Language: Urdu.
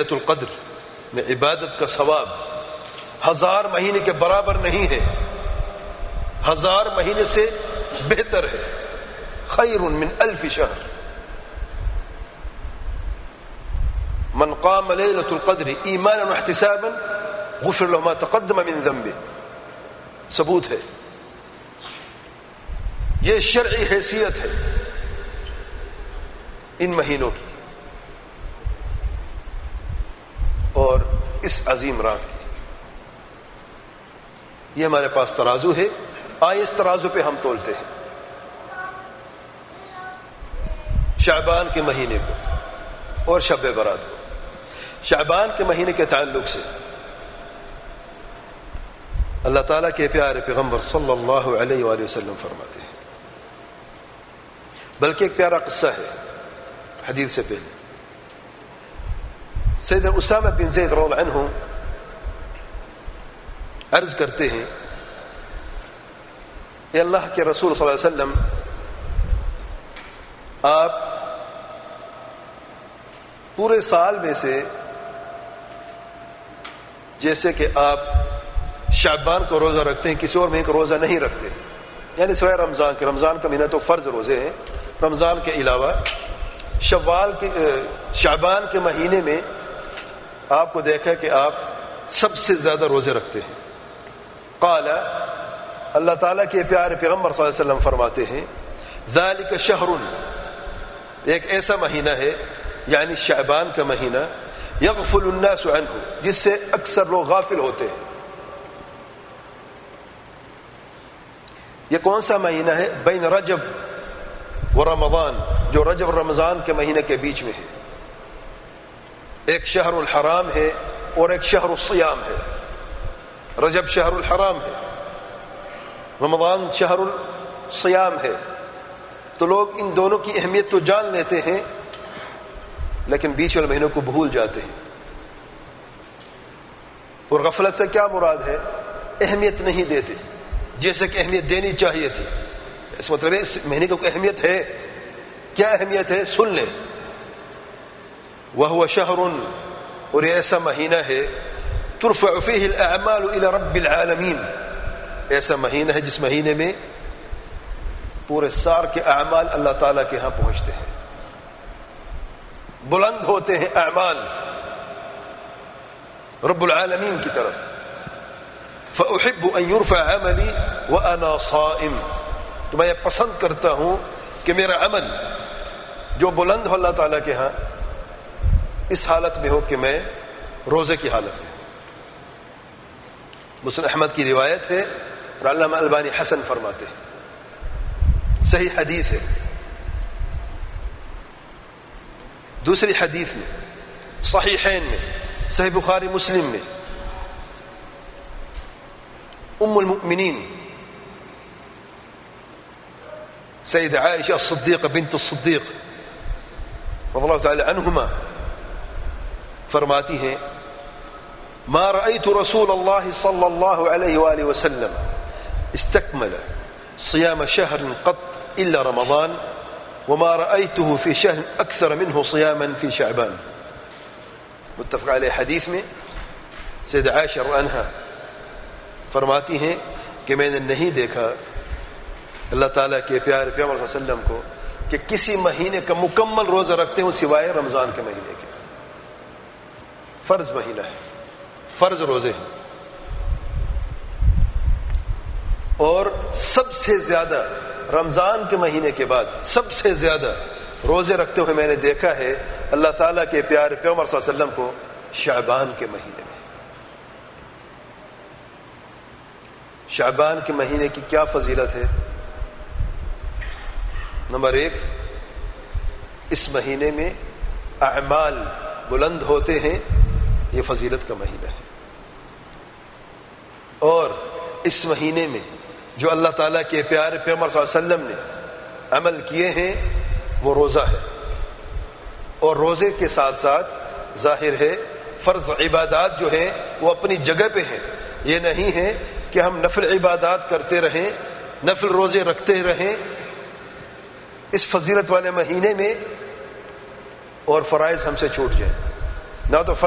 لیلۃ القدر میں عبادت کا ثواب 1000 مہینے کے برابر نہیں ہے، 1000 مہینے سے بہتر ہے، خیر من 1000 شہر۔ من قام لیلۃ القدر ایمانا واحتسابا غفر له ما تقدم من ذنبه، ثبوت ہے، یہ شرعی حیثیت ہے ان مہینوں کی اور اس عظیم رات کی۔ یہ ہمارے پاس ترازو ہے، آئے اس ترازو پہ ہم تولتے ہیں شعبان کے مہینے کو اور شب برات کو۔ شعبان کے مہینے کے تعلق سے اللہ تعالیٰ کے پیارے پیغمبر صلی اللہ علیہ وآلہ وسلم فرماتے ہیں، بلکہ ایک پیارا قصہ ہے حدیث سے پہلے۔ سیدنا اسامہ بن زید رضی اللہ عنہ عرض کرتے ہیں، اے اللہ کے رسول صلی اللہ علیہ وسلم، آپ پورے سال میں سے جیسے کہ آپ شعبان کو روزہ رکھتے ہیں، کسی اور مہینے کو روزہ نہیں رکھتے، یعنی سوائے رمضان کے، رمضان کا مہینہ تو فرض روزے ہیں، رمضان کے علاوہ شعبان کے مہینے میں آپ کو دیکھا کہ آپ سب سے زیادہ روزے رکھتے ہیں۔ قال، اللہ تعالیٰ کے پیارے پیغمبر صلی اللہ علیہ وسلم فرماتے ہیں، ذالک شہر، ایک ایسا مہینہ ہے یعنی شعبان کا مہینہ، یغفل الناس عنہ، جس سے اکثر لوگ غافل ہوتے ہیں۔ یہ کون سا مہینہ ہے؟ بین رجب و رمضان، جو رجب اور رمضان کے مہینے کے بیچ میں ہے۔ ایک شہر الحرام ہے اور ایک شہر الصیام ہے۔ رجب شہر الحرام ہے، رمضان شہر الصیام ہے، تو لوگ ان دونوں کی اہمیت تو جان لیتے ہیں لیکن بیچ والے مہینوں کو بھول جاتے ہیں۔ اور غفلت سے کیا مراد ہے؟ اہمیت نہیں دیتے جیسے کہ اہمیت دینی چاہیے تھی۔ اس مطلب ہے اس مہینے کو اہمیت ہے۔ کیا اہمیت ہے؟ سن لیں، وَهُوَ شَهْرٌ، اور یہ ایسا مہینہ ہے، ترفع فيه الاعمال الى رب العالمین، ایسا مہینہ ہے جس مہینے میں پورے سال کے اعمال اللہ تعالیٰ کے ہاں پہنچتے ہیں، بلند ہوتے ہیں اعمال رب العالمین کی طرف۔ فأحب ان يرفع عملی وانا صائم، تو میں یہ پسند کرتا ہوں کہ میرا عمل جو بلند ہو اللہ تعالیٰ کے ہاں اس حالت میں ہو کہ میں روزے کی حالت میں ہوں۔ مسلم احمد کی روایت ہے اور علامہ البانی حسن فرماتے ہیں، صحیح حدیث ہے۔ دوسری حدیث میں صحیحین میں، صحیح بخاری مسلم میں، ام المؤمنین سید عائشہ الصدیقہ بنت الصدیق رضی اللہ تعالی عنہما فرماتی ہیں، ما رأيت رسول اللہ صلی اللہ علیہ وآلہ وسلم استکمل صیام شہر قط الا رمضان وما رأيته في شهر أكثر منه صياما في شعبان، متفق علیہ۔ حدیث میں سید عائشہ رضی اللہ عنہا فرماتی ہیں کہ میں نے نہیں دیکھا اللہ تعالیٰ کے پیارے پیغمبر صلی اللہ علیہ وسلم کو کہ کسی مہینے کا مکمل روزہ رکھتے ہوں سوائے رمضان کے مہینے کے۔ فرض مہینہ ہے، فرض روزے ہیں، اور سب سے زیادہ رمضان کے مہینے کے بعد سب سے زیادہ روزے رکھتے ہوئے میں نے دیکھا ہے اللہ تعالیٰ کے پیارے پیغمبر صلی اللہ علیہ وسلم کو شعبان کے مہینے میں۔ شعبان کے مہینے کی کیا فضیلت ہے؟ نمبر 1، اس مہینے میں اعمال بلند ہوتے ہیں، یہ فضیلت کا مہینہ ہے، اور اس مہینے میں جو اللہ تعالیٰ کے پیارے پیغمبر صلی اللہ علیہ وسلم نے عمل کیے ہیں وہ روزہ ہے، اور روزے کے ساتھ ساتھ ظاہر ہے فرض عبادات جو ہیں وہ اپنی جگہ پہ ہیں۔ یہ نہیں ہے کہ ہم نفل عبادات کرتے رہیں، نفل روزے رکھتے رہیں اس فضیلت والے مہینے میں اور فرائض ہم سے چھوٹ جائیں، نہ تو